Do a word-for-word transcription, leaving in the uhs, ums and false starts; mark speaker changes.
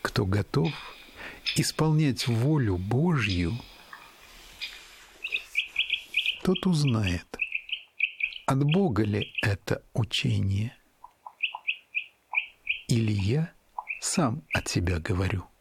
Speaker 1: кто готов исполнять волю Божью, тот узнает, от Бога ли это учение, или я сам от себя говорю.